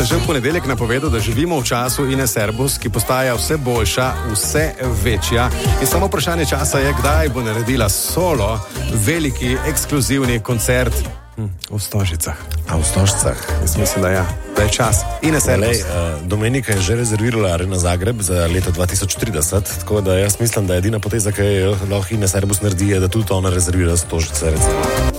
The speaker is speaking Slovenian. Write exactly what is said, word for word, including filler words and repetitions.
sem že v ponedeljek napovedal, da živimo v času Ines Erbus, ki postaja vse boljša, vse večja. In samo vprašanje časa je, kdaj bo naredila solo veliki, ekskluzivni koncert hm, v Stožicah. A v Stožicah? Jaz mislim, da ja. Da je čas. Ines Erbus. Uh, Domenika je že rezervirala Arena Zagreb za leto dva tisoč trideset, tako da jaz mislim, da je edina poteza, ki jo lahko Ines Erbus naredi, je, da tudi ona rezervira Stožice, recimo.